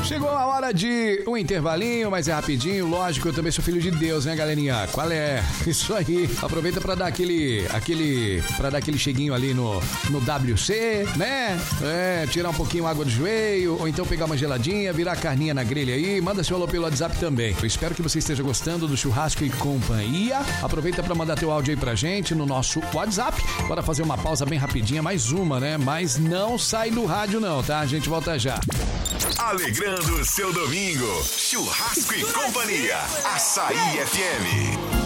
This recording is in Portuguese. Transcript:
Chegou a hora de um intervalinho, mas é rapidinho, lógico, eu também sou filho de Deus, né, galerinha? Qual é? Isso aí. Aproveita pra dar aquele cheguinho ali no WC, né? Tirar um pouquinho a água do joelho, ou então pegar uma geladinha, virar a carninha na grelha aí, manda seu alô pelo WhatsApp também. Eu espero que você esteja gostando do Churrasco e Companhia. Aproveita pra mandar teu áudio aí pra gente no nosso WhatsApp. Bora fazer uma pausa bem rapidinha, mais uma, né? Mas não sai do rádio não, tá? A gente volta já. Alegrando o seu domingo. Churrasco e Companhia. Açaí FM.